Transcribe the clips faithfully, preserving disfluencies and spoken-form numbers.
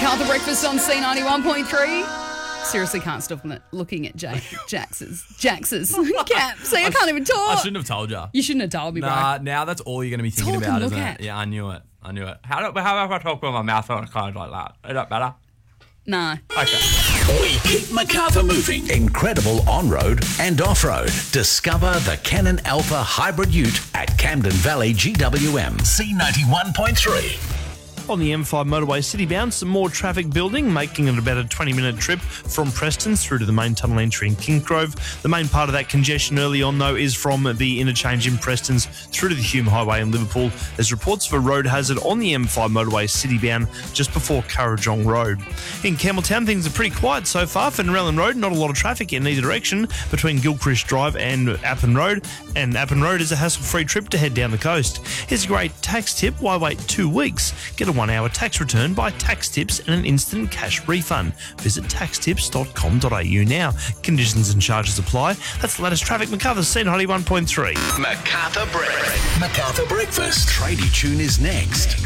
MacArthur Breakfast on C ninety-one point three. Seriously can't stop looking at Jay, Jax's, Jax's cap. See, I can't even talk. I shouldn't have told you. You shouldn't have told me, bro. Nah, now that's all you're going to be thinking Talk about, and isn't look it? at. Yeah, I knew it. I knew it. How do, how about if I talk with my mouth on kind of like that? Is that better? No. Okay. We keep MacArthur moving. Incredible on-road and off-road. Discover the Canon Alpha Hybrid Ute at Camden Valley G W M. C ninety-one point three. On the M five motorway citybound, some more traffic building, making it about a twenty-minute trip from Preston through to the main tunnel entry in Kingsgrove. The main part of that congestion early on, though, is from the interchange in Preston's through to the Hume Highway in Liverpool. There's reports of a road hazard on the M five motorway citybound just before Currajong Road. In Campbelltown, things are pretty quiet so far. For Narellan Road, not a lot of traffic in either direction between Gilchrist Drive and Appin Road. And Appin Road is a hassle-free trip to head down the coast. Here's a great tax tip. Why wait two weeks? Get a one-hour tax return by Tax Tips and an instant cash refund. Visit tax tips dot com dot a u now. Conditions and charges apply. That's the latest traffic. MacArthur, C ninety-one point three. MacArthur Breakfast. MacArthur Breakfast. Tradie Tune is next.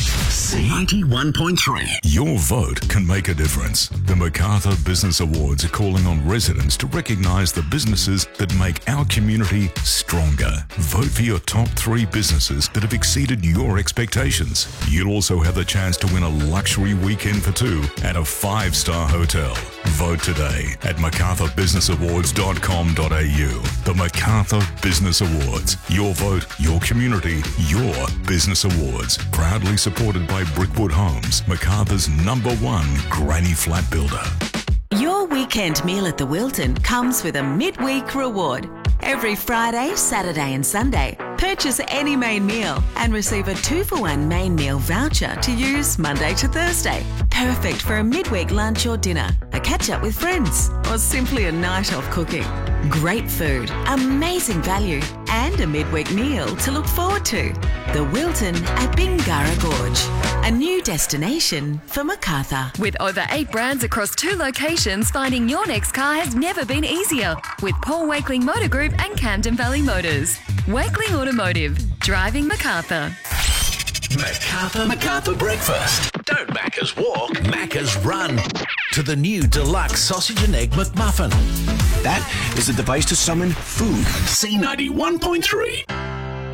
C ninety-one point three. Your vote can make a difference. The MacArthur Business Awards are calling on residents to recognise the businesses that make our community stronger. Vote for your top three businesses that have exceeded your expectations. You'll also have the chance to win a luxury weekend for two at a five-star hotel. Vote today at macarthur business awards dot com dot a u. The MacArthur Business Awards. Your vote, your community, your business awards. Proudly supported by Brickwood Homes, MacArthur's number one granny flat builder. Your weekend meal at the Wilton comes with a midweek reward. Every Friday, Saturday and Sunday, purchase any main meal and receive a two for one main meal voucher to use Monday to Thursday. Perfect for a midweek lunch or dinner, a catch-up with friends, or simply a night off cooking. Great food, amazing value, and a midweek meal to look forward to. The Wilton at Bingara Gorge, a new destination for MacArthur. With over eight brands across two locations, finding your next car has never been easier. With Paul Wakeling Motor Group and Camden Valley Motors. Wakeling Automotive, driving MacArthur. MacArthur, MacArthur Breakfast. Don't Macca's walk, Macca's run. To the new deluxe sausage and egg McMuffin. That is a device to summon food. C ninety-one point three.